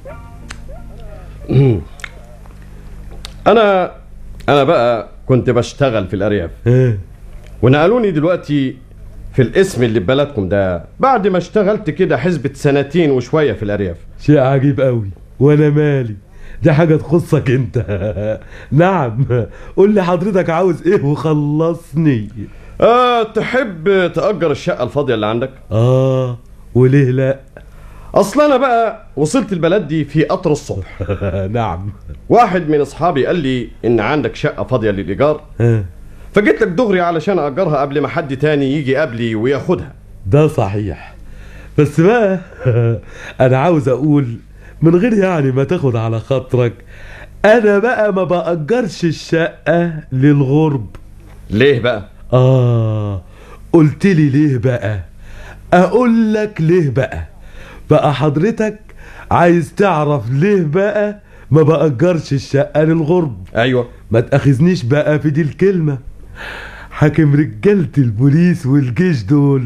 انا بقى كنت بشتغل في الارياف، ونقلوني دلوقتي في الاسم اللي ببلدكم ده بعد ما اشتغلت كده حسبة سنتين وشوية في الارياف. شيء عجيب قوي، وانا مالي، دي حاجة تخصك انت. نعم، قول لي حضرتك عاوز ايه وخلصني. تحب تأجر الشقة الفاضية اللي عندك؟ وليه لا؟ اصل انا بقى وصلت البلد دي في قطر الصبح. نعم. واحد من اصحابي قال لي ان عندك شقة فاضية للايجار، فجيت لك دغري علشان اجرها قبل ما حد تاني يجي قبلي وياخدها. ده صحيح، بس بقى انا عاوز اقول من غير يعني ما تاخد على خاطرك، انا بقى ما بأجرش الشقة للغرب. ليه بقى؟ قلت لي ليه بقى؟ اقول لك ليه بقى حضرتك عايز تعرف ليه بقى ما بأجرش الشقة للغرب؟ ايوه. ما تأخذنيش بقى في دي الكلمة، حاكم رجالة البوليس والجيش دول